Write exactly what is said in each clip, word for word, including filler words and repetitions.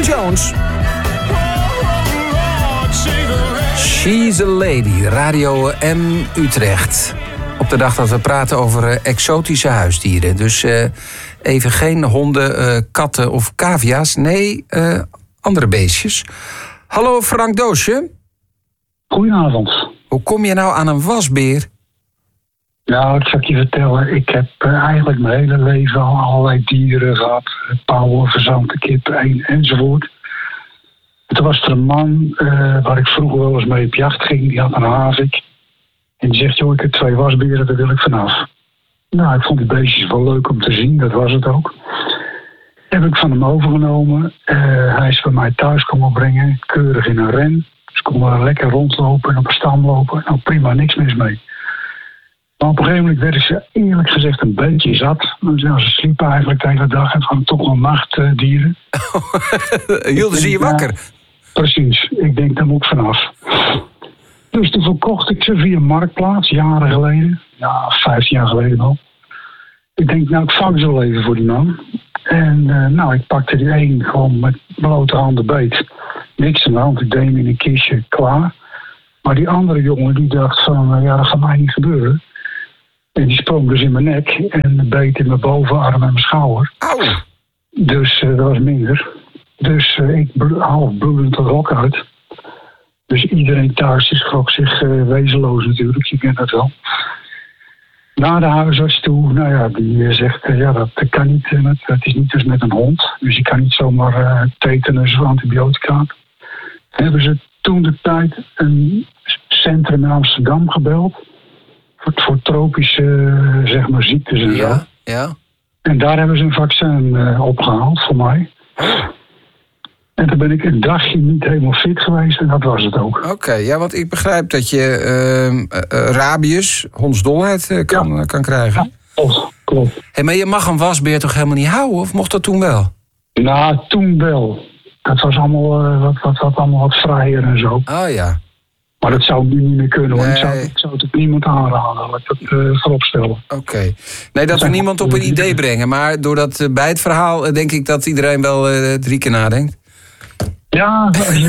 Jones. She's a Lady, Radio M Utrecht. Op de dag dat we praten over uh, exotische huisdieren. Dus uh, even geen honden, uh, katten of cavia's. Nee, uh, andere beestjes. Hallo Frank Doosje. Goedenavond. Hoe kom je nou aan een wasbeer? Nou, dat zal ik je vertellen. Ik heb uh, eigenlijk mijn hele leven al allerlei dieren gehad. Pauwen, verzanten, kippen en, enzovoort. En toen was er een man uh, waar ik vroeger wel eens mee op jacht ging. Die had een havik. En die zegt, joh, ik heb twee wasberen, daar wil ik vanaf. Nou, ik vond die beestjes wel leuk om te zien. Dat was het ook. Heb ik van hem overgenomen. Uh, hij is bij mij thuis komen brengen. Keurig in een ren. Ze konden lekker rondlopen en op een stam lopen. Nou, prima, niks mis mee. Maar op een gegeven moment werden ze eerlijk gezegd een beetje zat. Ze sliepen eigenlijk de hele dag en van toch wel nachtdieren. Hielden ze je wakker? Ja, precies. Ik denk, daar moet ik vanaf. Dus toen verkocht ik ze via Marktplaats, jaren geleden. Ja, vijftien jaar geleden al. Ik denk, nou, ik vang ze wel even voor die man. En uh, nou, ik pakte die één gewoon met blote handen beet. Niks aan de hand, ik deed hem in een kistje klaar. Maar die andere jongen, die dacht van, uh, ja, dat gaat mij niet gebeuren. En die sprong dus in mijn nek en beet in mijn bovenarm en mijn schouder. Auw! Dus uh, dat was minder. Dus uh, ik bl- half bloedend het rok uit. Dus iedereen thuis die schrok zich uh, wezenloos natuurlijk, je kent dat wel. Na de huisarts toe, nou ja, die uh, zegt, uh, ja, dat, dat kan niet, uh, dat is niet dus met een hond. Dus je kan niet zomaar uh, tetanus of antibiotica. Hebben ze toen de tijd een centrum in Amsterdam gebeld. Voor, voor tropische, uh, zeg maar, ziektes en ja, zo. Ja. En daar hebben ze een vaccin uh, opgehaald voor mij. En toen ben ik een dagje niet helemaal fit geweest en dat was het ook. Oké, okay, ja, want ik begrijp dat je uh, uh, rabies, hondsdolheid, uh, kan, ja. kan krijgen. Ja, klopt. klopt. Hey, maar je mag een wasbeer toch helemaal niet houden, of mocht dat toen wel? Nou, toen wel. Dat was allemaal uh, wat, wat, wat, allemaal wat vrijer en zo. Oh ja. Maar dat zou nu niet meer kunnen, want nee. ik, zou, ik zou het ook niemand aanraden. Laat ik dat uh, vooropstellen. Oké. Okay. Nee, dat we niemand op een idee brengen. Maar doordat uh, bij het verhaal uh, denk ik dat iedereen wel uh, drie keer nadenkt. Ja,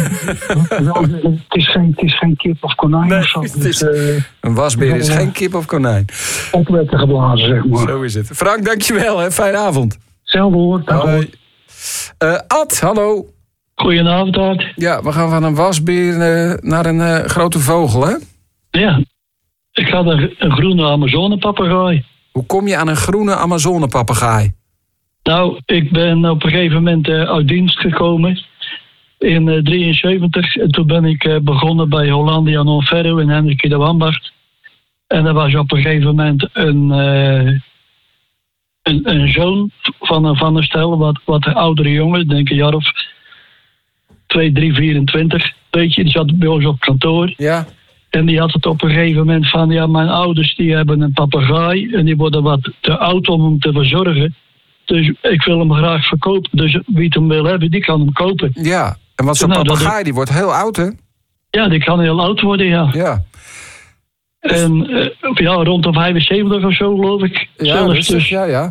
het is geen, het is geen kip of konijn nee, of zo. Het is, uh, een wasbeer is uh, geen kip of konijn. Opwetten geblazen, zeg maar. Zo is het. Frank, dankjewel. Hè. Fijne avond. Hetzelfde hoor. Hoi. Uh, Ad, hallo. Goedenavond, Ad. Ja, we gaan van een wasbeer uh, naar een uh, grote vogel, hè? Ja. Ik had een, een groene Amazonepapegaai. Hoe kom je aan een groene Amazonepapegaai? Nou, ik ben op een gegeven moment uh, uit dienst gekomen in negentien drieënzeventig. En toen ben ik uh, begonnen bij Hollandia Non-Ferro in Hendrikie de Wambacht. En er was op een gegeven moment een, uh, een, een zoon van een, van een stel, wat, wat een oudere jongen, denk een jaar of twee, drie, vierentwintig. Weet je, die zat bij ons op kantoor. Ja. En die had het op een gegeven moment van, ja, mijn ouders die hebben een papegaai en die worden wat te oud om hem te verzorgen. Dus ik wil hem graag verkopen. Dus wie het hem wil hebben, die kan hem kopen. Ja, en wat zo'n nou, papegaai, die wordt heel oud, hè? Ja, die kan heel oud worden, ja. Ja. En uh, ja, rond de vijfenzeventig of zo, geloof ik. Ja, zelfs, dus, dus, ja, ja.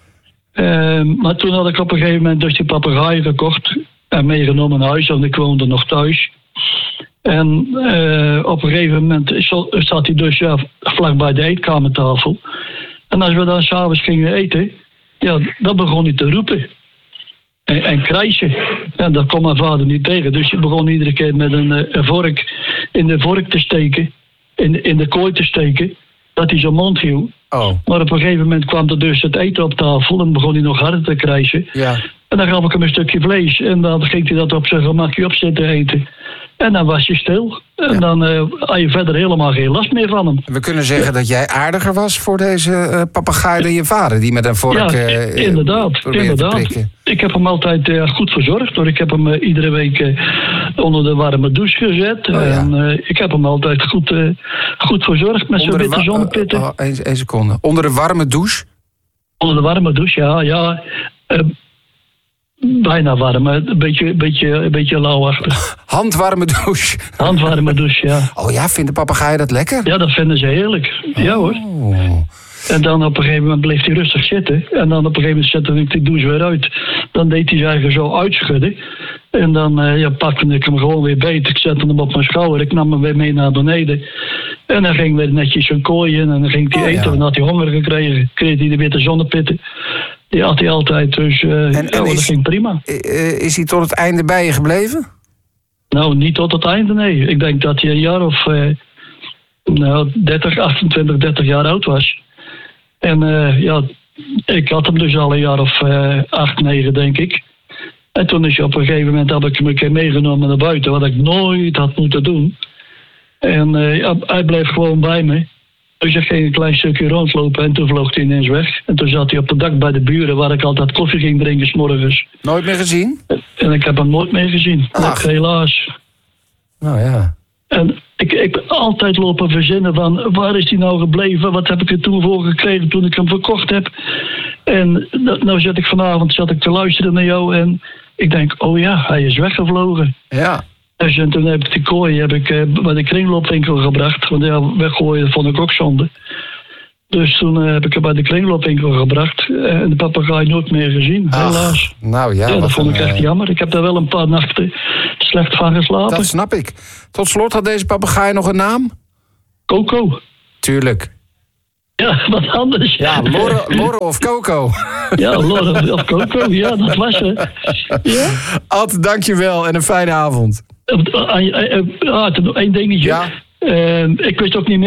Uh, maar toen had ik op een gegeven moment dus die papegaai gekocht en meegenomen naar huis, want ik woonde nog thuis. En uh, op een gegeven moment zat hij dus ja, vlak bij de eetkamertafel. En als we dan s'avonds gingen eten, ja, dan begon hij te roepen. En, en krijsen. En dat kon mijn vader niet tegen. Dus hij begon iedere keer met een, een vork in de vork te steken. In, in de kooi te steken. Dat hij zijn mond hield. Oh. Maar op een gegeven moment kwam er dus het eten op tafel. En begon hij nog harder te krijsen. Ja. En dan gaf ik hem een stukje vlees. En dan ging hij dat op zijn gemakje op zitten eten. En dan was je stil. En ja. dan uh, had je verder helemaal geen last meer van hem. We kunnen zeggen ja. dat jij aardiger was voor deze uh, papegaai dan je vader, die met een vork ja, uh, inderdaad, inderdaad. Ik heb hem altijd uh, goed verzorgd. Hoor. Ik heb hem uh, iedere week uh, onder de warme douche gezet. Oh, ja. En uh, ik heb hem altijd goed, uh, goed verzorgd met zijn witte wa- zonnepitten. Uh, oh, Eén een seconde. Onder de warme douche? Onder de warme douche, ja. ja. Uh, Bijna warm, een beetje, beetje, een beetje lauwachtig. Handwarme douche. Handwarme douche, ja. Oh ja, vinden papegaaien dat lekker? Ja, dat vinden ze heerlijk. Oh. Ja hoor. En dan op een gegeven moment bleef hij rustig zitten. En dan op een gegeven moment zette ik die douche weer uit. Dan deed hij ze eigenlijk zo uitschudden. En dan uh, ja, pakte ik hem gewoon weer beet. Ik zette hem op mijn schouder. Ik nam hem weer mee naar beneden. En dan ging weer netjes een kooi in. En dan ging hij oh, eten. Ja. En dan had hij honger gekregen. Kreeg hij de witte zonnepitten. Die had hij altijd. Dus uh, en, en ja, dat is, ging prima. Is hij tot het einde bij je gebleven? Nou, niet tot het einde, nee. Ik denk dat hij een jaar of uh, nou, dertig, achtentwintig, dertig jaar oud was. En uh, ja, ik had hem dus al een jaar of uh, acht, negen, denk ik. En toen is hij op een gegeven moment, heb ik hem een keer meegenomen naar buiten, wat ik nooit had moeten doen. En uh, ja, hij bleef gewoon bij me. Dus ik ging een klein stukje rondlopen en toen vloog hij ineens weg. En toen zat hij op het dak bij de buren, waar ik altijd koffie ging drinken 's morgens. Nooit meer gezien? En ik heb hem nooit meer gezien. Ach. Helaas. Nou ja. En ik, ik ben altijd lopen verzinnen van, waar is hij nou gebleven? Wat heb ik er toen voor gekregen toen ik hem verkocht heb? En nou zat ik vanavond zat ik te luisteren naar jou en ik denk, oh ja, hij is weggevlogen. Ja. Dus en toen heb ik de kooi heb ik, uh, bij de kringloopwinkel gebracht. Want ja, weggooien vond ik ook zonde. Dus toen uh, heb ik hem bij de kringloopwinkel gebracht. Uh, en de papegaai nooit meer gezien, Ach, helaas. Nou ja, ja dat vond een, ik echt uh... jammer. Ik heb daar wel een paar nachten slecht van geslapen. Dat snap ik. Tot slot, had deze papegaai nog een naam? Coco. Tuurlijk. Ja, wat anders. Ja, Lorre, Lorre of Coco. Ja, Lorre of Coco, ja, dat was het. Ja? Ad, dankjewel en een fijne avond. Uh, uh, uh, uh, uh, uh, Eén dingetje. Ja? Uh, ik wist ook niet meer.